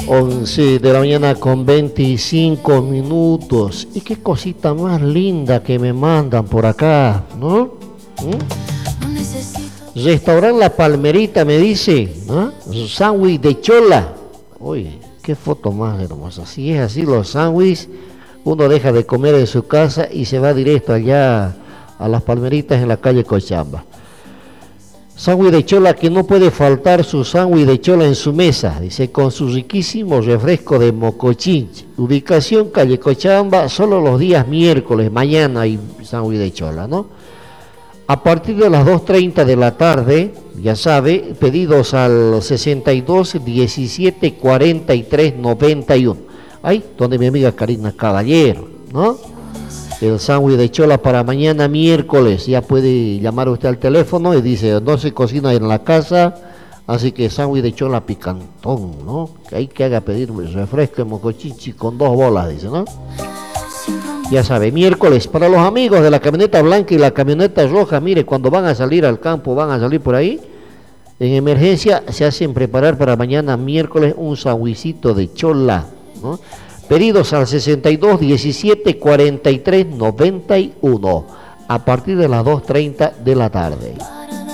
11 de la mañana con 25 minutos. Y qué cosita más linda que me mandan por acá, ¿no? Restaurante La Palmerita me dice, ¿no? Sándwich de chola. Oye, qué foto más hermosa. Si es así los sándwiches, uno deja de comer en su casa y se va directo allá a Las Palmeritas en la calle Cochabamba. Sándwich de chola, que no puede faltar su sándwich de chola en su mesa, dice, con su riquísimo refresco de mocochinche. Ubicación calle Cochabamba, solo los días miércoles, mañana hay sándwich de chola, ¿no? A partir de las 2:30 de la tarde, ya sabe, pedidos al 62 17 43 91. Ahí donde mi amiga Karina Caballero, ¿no? El sándwich de chola para mañana miércoles. Ya puede llamar usted al teléfono y dice, no se cocina en la casa, así que sándwich de chola picantón, ¿no? Que hay que haga pedir refresco de mocochichi con 2 bolas, dice, ¿no? Ya sabe, miércoles, para los amigos de la camioneta blanca y la camioneta roja, mire, cuando van a salir al campo, van a salir por ahí, en emergencia se hacen preparar para mañana miércoles un sándwichito de chola, ¿no? Pedidos al 62 17 43 91 a partir de las 2:30 de la tarde.